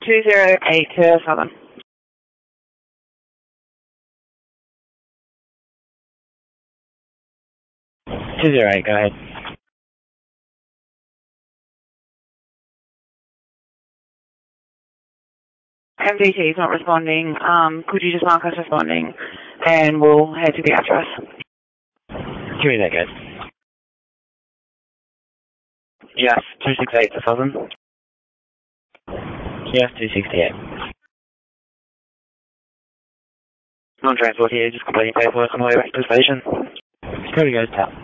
208 to Southern. 208, go ahead. MDT is not responding. Could you just mark us responding and we'll head to the address? Give me that, guys. Yes, 268 to Southern. Yes, 268. Non-transport here, just completing paperwork on the way back to the station. Cody goes tap.